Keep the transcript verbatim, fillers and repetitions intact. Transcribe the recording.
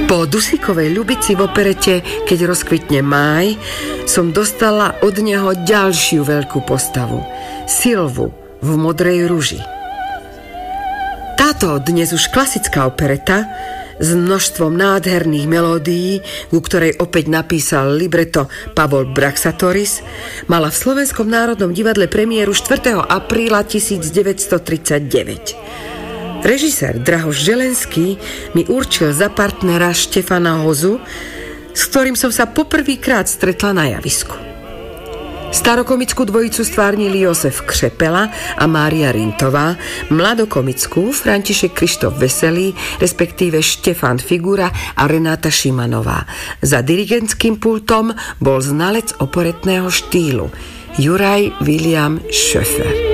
Po Dusíkovej Ľubici v operete Keď rozkvitne máj som dostala od neho ďalšiu veľkú postavu. Silvu v Modrej ruži. Táto dnes už klasická opereta s množstvom nádherných melódií, ku ktorej opäť napísal libreto Pavol Braxatoris, mala v Slovenskom národnom divadle premiéru štvrtého apríla devätnásťstotridsaťdeväť. Režisér Drahoš Želenský mi určil za partnera Štefana Hozu, s ktorým som sa poprvýkrát stretla na javisku. Starokomickú dvojicu stvárnili Jozef Křepela a Mária Rintová, mladokomickú František Krištof Veselý, respektíve Štefan Figura a Renáta Šimanová. Za dirigentským pultom bol znalec operetného štýlu Juraj William Schöffer.